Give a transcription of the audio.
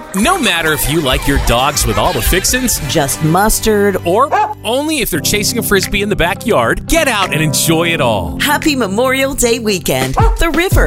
No matter if you like your dogs with all the fixins, just mustard, or only if they're chasing a Frisbee in the backyard, get out and enjoy it all. Happy Memorial Day weekend. The River.